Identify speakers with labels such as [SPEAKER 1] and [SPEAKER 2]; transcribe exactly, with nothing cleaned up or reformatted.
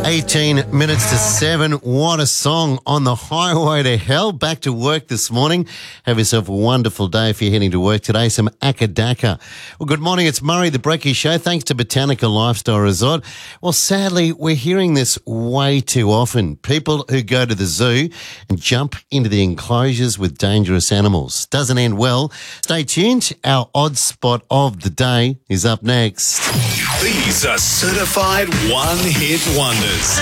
[SPEAKER 1] eighteen minutes to seven. What a song on the highway to hell. Back to work this morning. Have yourself a wonderful day if you're heading to work today. Some akadaka. Well, good morning. It's Murray, the Brekkie Show. Thanks to Botanical Lifestyle Resort. Well, sadly, we're hearing this way too often. People who go to the zoo and jump into the enclosures with dangerous animals. Doesn't end well. Stay tuned. Our odd spot of the day is up next.
[SPEAKER 2] These are certified one-hit wonders.